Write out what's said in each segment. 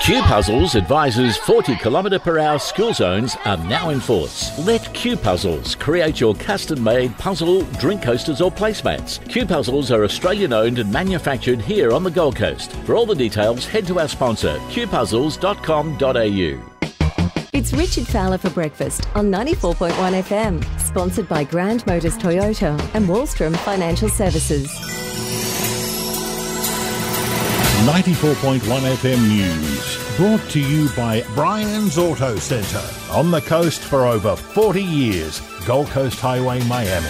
Q Puzzles advises 40 km/h school zones are now in force. Let Q Puzzles create your custom-made puzzle, drink coasters or placemats. Q Puzzles are Australian-owned and manufactured here on the Gold Coast. For all the details, head to our sponsor, qpuzzles.com.au. It's Richard Fowler for breakfast on 94.1 FM, sponsored by Grand Motors Toyota and Wallstrom Financial Services. 94.1 FM News, brought to you by Brian's Auto Centre. On the coast for over 40 years, Gold Coast Highway, Miami.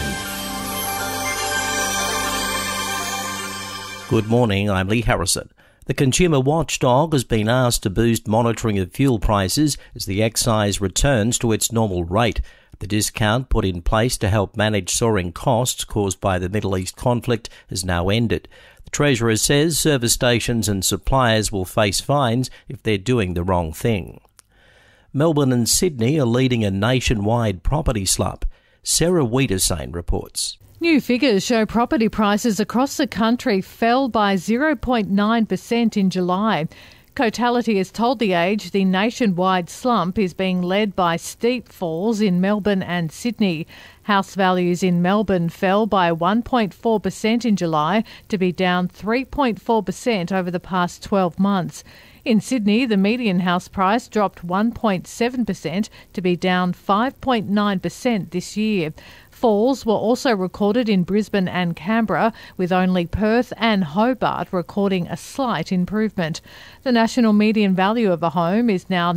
Good morning, I'm Lee Harrison. The consumer watchdog has been asked to boost monitoring of fuel prices as the excise returns to its normal rate. The discount put in place to help manage soaring costs caused by the Middle East conflict has now ended. The Treasurer says service stations and suppliers will face fines if they're doing the wrong thing. Melbourne and Sydney are leading a nationwide property slump. Sarah Wiedersane reports. New figures show property prices across the country fell by 0.9% in July. Cotality has told The Age the nationwide slump is being led by steep falls in Melbourne and Sydney. House values in Melbourne fell by 1.4% in July to be down 3.4% over the past 12 months. In Sydney, the median house price dropped 1.7% to be down 5.9% this year. Falls were also recorded in Brisbane and Canberra, with only Perth and Hobart recording a slight improvement. The national median value of a home is now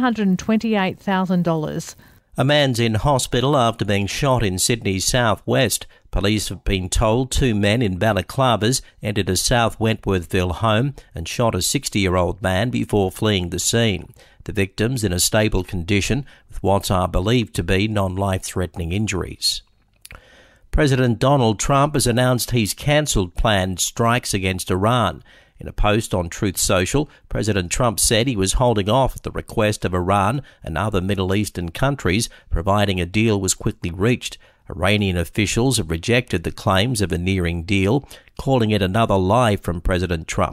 $928,000. A man's in hospital after being shot in Sydney's southwest. Police have been told 2 men in balaclavas entered a South Wentworthville home and shot a 60-year-old man before fleeing the scene. The victim's in a stable condition with what are believed to be non-life-threatening injuries. President Donald Trump has announced he's cancelled planned strikes against Iran. In a post on Truth Social, President Trump said he was holding off at the request of Iran and other Middle Eastern countries, providing a deal was quickly reached. Iranian officials have rejected the claims of a nearing deal, calling it another lie from President Trump.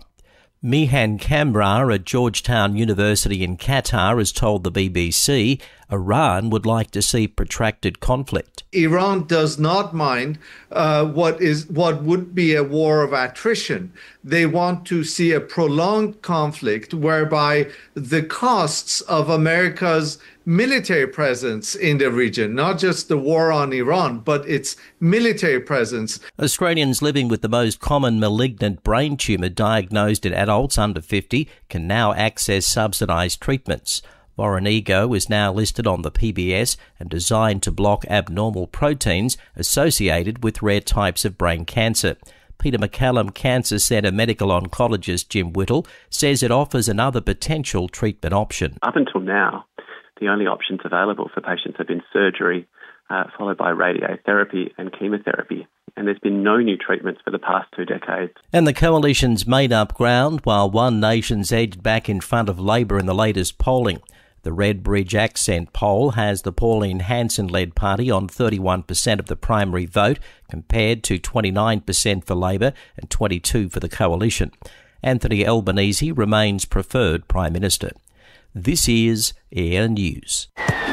Mihan Kamrar at Georgetown University in Qatar has told the BBC Iran would like to see protracted conflict. Iran does not mind what would be a war of attrition. They want to see a prolonged conflict whereby the costs of America's military presence in the region, not just the war on Iran, but its military presence. Australians living with the most common malignant brain tumour diagnosed in adults under 50 can now access subsidised treatments. Voranigo is now listed on the PBS and designed to block abnormal proteins associated with rare types of brain cancer. Peter MacCallum Cancer Centre medical oncologist Jim Whittle says it offers another potential treatment option. Up until now, the only options available for patients have been surgery, followed by radiotherapy and chemotherapy. And there's been no new treatments for the past 2 decades. And the coalition's made up ground while One Nation's edged back in front of Labor in the latest polling. The Redbridge Accent poll has the Pauline Hanson-led party on 31% of the primary vote, compared to 29% for Labor and 22% for the coalition. Anthony Albanese remains preferred Prime Minister. This is Air News.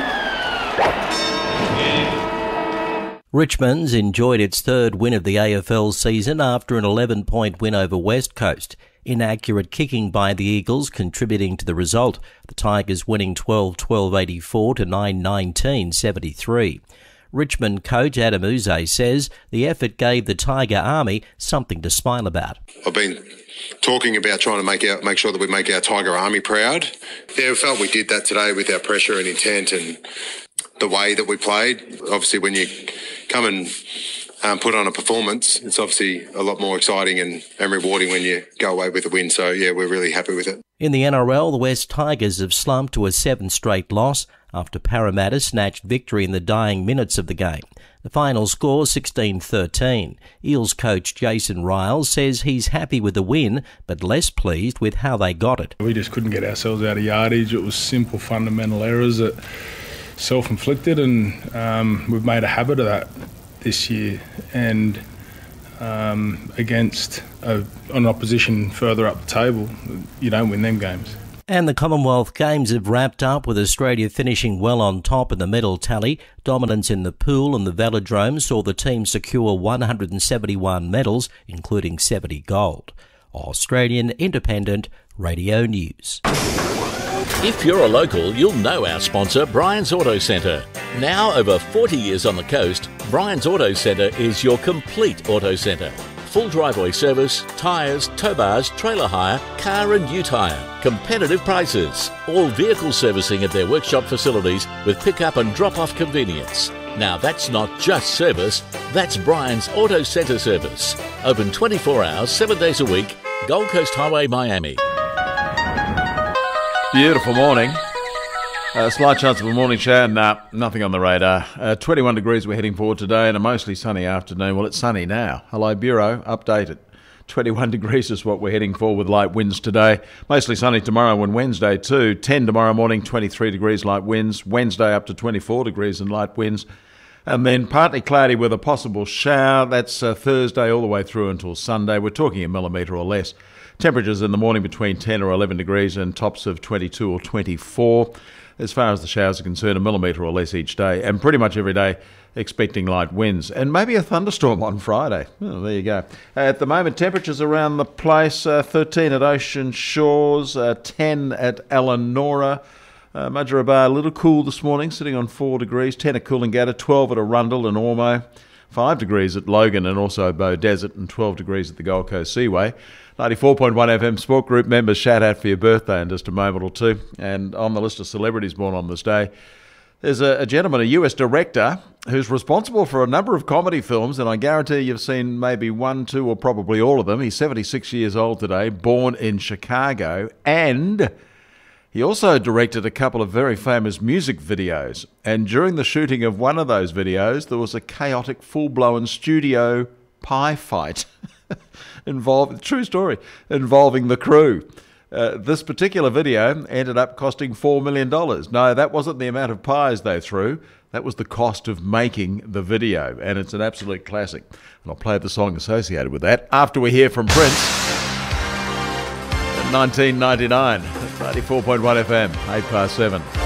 Richmond's enjoyed its third win of the AFL season after an 11-point win over West Coast. Inaccurate kicking by the Eagles contributing to the result, the Tigers winning 12-12-84 to 9-19-73. Richmond coach Adam Uze says the effort gave the Tiger Army something to smile about. I've been talking about trying to make sure that we make our Tiger Army proud. Yeah, we felt we did that today with our pressure and intent and the way that we played. Obviously, when you come and put on a performance, it's obviously a lot more exciting and rewarding when you go away with a win. So, yeah, we're really happy with it. In the NRL, the West Tigers have slumped to a 7th straight loss after Parramatta snatched victory in the dying minutes of the game. The final score 16-13. Eels coach Jason Riles says he's happy with the win, but less pleased with how they got it. We just couldn't get ourselves out of yardage. It was simple fundamental errors that self-inflicted, and we've made a habit of that this year, and against an opposition further up the table, you don't win them games. And the Commonwealth Games have wrapped up with Australia finishing well on top in the medal tally. Dominance in the pool and the velodrome saw the team secure 171 medals, including 70 gold. Australian Independent Radio News. If you're a local, you'll know our sponsor, Brian's Auto Centre. Now over 40 years on the coast, Brian's Auto Centre is your complete auto centre. Full driveway service, tyres, tow bars, trailer hire, car and new tyre. Competitive prices. All vehicle servicing at their workshop facilities with pick-up and drop-off convenience. Now that's not just service, that's Brian's Auto Centre service. Open 24 hours, 7 days a week, Gold Coast Highway, Miami. Beautiful morning. Slight chance of a morning shower. Nothing on the radar. 21 degrees we're heading forward today and a mostly sunny afternoon. Well, it's sunny now. Hello, Bureau. Updated. 21 degrees is what we're heading for with light winds today. Mostly sunny tomorrow and Wednesday too. 10 tomorrow morning, 23 degrees light winds. Wednesday up to 24 degrees and light winds. And then partly cloudy with a possible shower. That's Thursday all the way through until Sunday. We're talking a millimetre or less. Temperatures in the morning between 10 or 11 degrees and tops of 22 or 24. As far as the showers are concerned, a millimetre or less each day, and pretty much every day expecting light winds, and maybe a thunderstorm on Friday. Oh, there you go. At the moment, temperatures around the place, 13 at Ocean Shores, 10 at Eleanor, Mudgera Bay a little cool this morning, sitting on 4 degrees, 10 at Coolangatta, 12 at Arundel and Ormeau, 5 degrees at Logan and also Bow Desert, and 12 degrees at the Gold Coast Seaway. 94.1 FM Sport Group members, shout out for your birthday in just a moment or two. And on the list of celebrities born on this day, there's a gentleman, a US director, who's responsible for a number of comedy films, and I guarantee you've seen maybe one, two, or probably all of them. He's 76 years old today, born in Chicago, and he also directed a couple of very famous music videos. And during the shooting of one of those videos, there was a chaotic, full-blown studio pie fight. True story, involving the crew. This particular video ended up costing $4 million. No, that wasn't the amount of pies they threw. That was the cost of making the video, and it's an absolute classic. And I'll play the song associated with that after we hear from Prince. In 1999, 94.1 FM, 7:08.